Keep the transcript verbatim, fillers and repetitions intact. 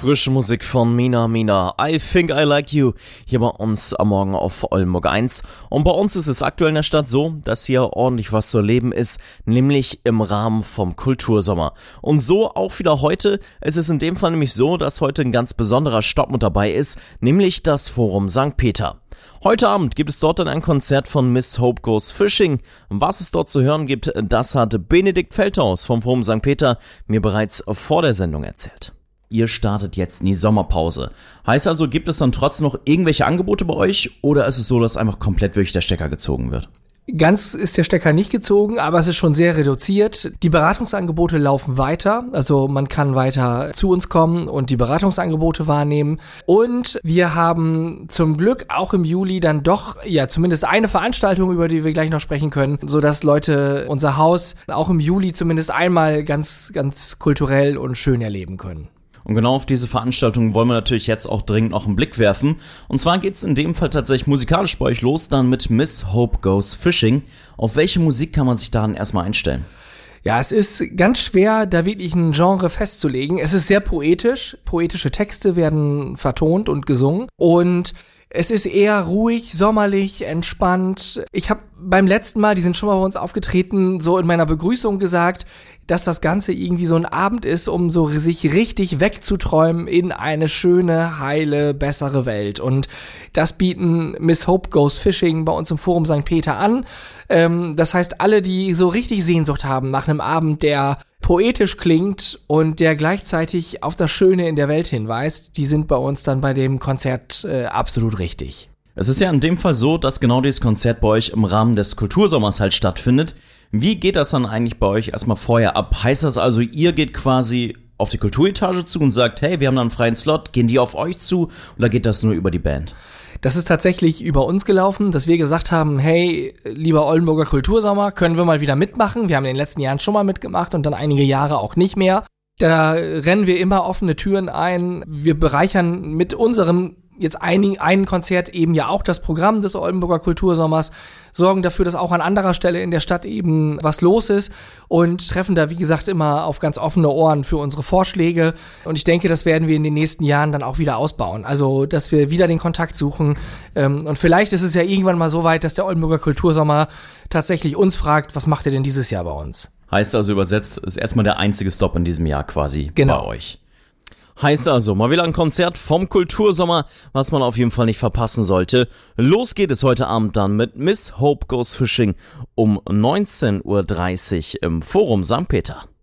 Frische Musik von Mina Mina, I Think I Like You, hier bei uns am Morgen auf Oldenburg eins. Und bei uns ist es aktuell in der Stadt so, dass hier ordentlich was zu erleben ist, nämlich im Rahmen vom Kultursommer. Und so auch wieder heute. Es ist in dem Fall nämlich so, dass heute ein ganz besonderer Stopp mit dabei ist, nämlich das Forum Sankt Peter. Heute Abend gibt es dort dann ein Konzert von Miss Hope Goes Fishing. Was es dort zu hören gibt, das hat Benedikt Feldhaus vom Forum Sankt Peter mir bereits vor der Sendung erzählt. Ihr startet jetzt in die Sommerpause. Heißt also, gibt es dann trotzdem noch irgendwelche Angebote bei euch oder ist es so, dass einfach komplett wirklich der Stecker gezogen wird? Ganz ist der Stecker nicht gezogen, aber es ist schon sehr reduziert. Die Beratungsangebote laufen weiter, also man kann weiter zu uns kommen und die Beratungsangebote wahrnehmen. Und wir haben zum Glück auch im Juli dann doch, ja, zumindest eine Veranstaltung, über die wir gleich noch sprechen können, sodass Leute unser Haus auch im Juli zumindest einmal ganz, ganz kulturell und schön erleben können. Und genau auf diese Veranstaltung wollen wir natürlich jetzt auch dringend noch einen Blick werfen. Und zwar geht's in dem Fall tatsächlich musikalisch bei euch los, dann mit Miss Hope Goes Fishing. Auf welche Musik kann man sich da dann erstmal einstellen? Ja, es ist ganz schwer, da wirklich ein Genre festzulegen. Es ist sehr poetisch. Poetische Texte werden vertont und gesungen. Und es ist eher ruhig, sommerlich, entspannt. Ich habe beim letzten Mal, die sind schon mal bei uns aufgetreten, so in meiner Begrüßung gesagt, dass das Ganze irgendwie so ein Abend ist, um so sich richtig wegzuträumen in eine schöne, heile, bessere Welt. Und das bieten Miss Hope Goes Fishing bei uns im Forum Sankt Peter an. Ähm, das heißt, alle, die so richtig Sehnsucht haben nach einem Abend, der poetisch klingt und der gleichzeitig auf das Schöne in der Welt hinweist, die sind bei uns dann bei dem Konzert äh, absolut richtig. Es ist ja in dem Fall so, dass genau dieses Konzert bei euch im Rahmen des Kultursommers halt stattfindet. Wie geht das dann eigentlich bei euch erstmal vorher ab? Heißt das also, ihr geht quasi auf die Kulturetage zu und sagt, hey, wir haben da einen freien Slot, gehen die auf euch zu oder geht das nur über die Band? Das ist tatsächlich über uns gelaufen, dass wir gesagt haben, hey, lieber Oldenburger Kultursommer, können wir mal wieder mitmachen? Wir haben in den letzten Jahren schon mal mitgemacht und dann einige Jahre auch nicht mehr. Da rennen wir immer offene Türen ein. Wir bereichern mit unserem jetzt ein, ein Konzert eben ja auch das Programm des Oldenburger Kultursommers, sorgen dafür, dass auch an anderer Stelle in der Stadt eben was los ist und treffen da, wie gesagt, immer auf ganz offene Ohren für unsere Vorschläge. Und ich denke, das werden wir in den nächsten Jahren dann auch wieder ausbauen. Also, dass wir wieder den Kontakt suchen. Und vielleicht ist es ja irgendwann mal so weit, dass der Oldenburger Kultursommer tatsächlich uns fragt, was macht ihr denn dieses Jahr bei uns? Heißt also übersetzt, ist erstmal der einzige Stop in diesem Jahr quasi genau. Bei euch. Heißt also, mal wieder ein Konzert vom Kultursommer, was man auf jeden Fall nicht verpassen sollte. Los geht es heute Abend dann mit Miss Hope Goes Fishing um neunzehn Uhr dreißig im Forum Sankt Peter.